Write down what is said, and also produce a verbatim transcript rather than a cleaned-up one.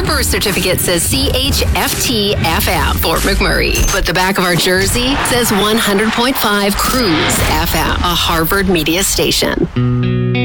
Our birth certificate says C H F T F M, Fort McMurray. But the back of our jersey says one hundred point five Cruise F M, a Harvard media station.